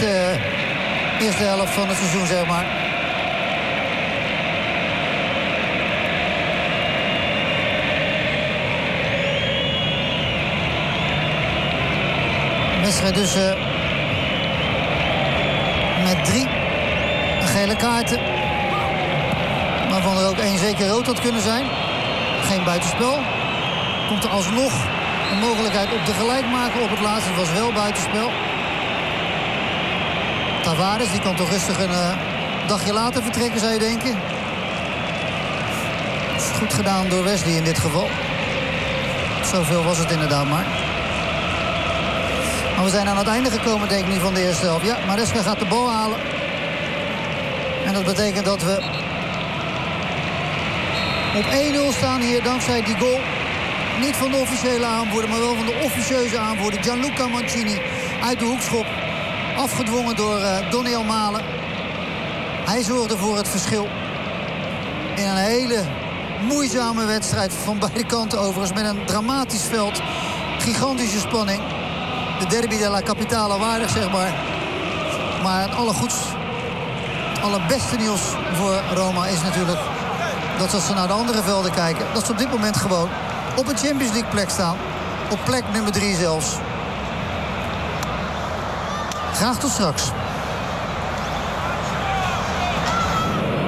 eerste helft van het seizoen, zeg maar. Een wedstrijd dus met 3 gele kaarten. Waarvan er ook 1 zeker rood had kunnen zijn. Geen buitenspel. Komt er alsnog een mogelijkheid op de gelijkmaker. Op het laatste was wel buitenspel. Tavares, die kan toch rustig een dagje later vertrekken, zou je denken. Is goed gedaan door Wesley in dit geval. Zoveel was het inderdaad maar. Maar we zijn aan het einde gekomen, denk ik niet, van de eerste helft. Ja, Maresca gaat de bal halen. En dat betekent dat we op 1-0 staan hier dankzij die goal. Niet van de officiële aanvoerder, maar wel van de officieuze aanvoerder. Gianluca Mancini uit de hoekschop. Afgedwongen door Doniel Malen. Hij zorgde voor het verschil. In een hele moeizame wedstrijd van beide kanten overigens. Met een dramatisch veld. Gigantische spanning. De derby della Capitale waardig, zeg maar. Maar het allerbeste nieuws voor Roma is natuurlijk dat als ze naar de andere velden kijken, dat ze op dit moment gewoon op een Champions League plek staan. Op plek nummer 3 zelfs. Graag tot straks.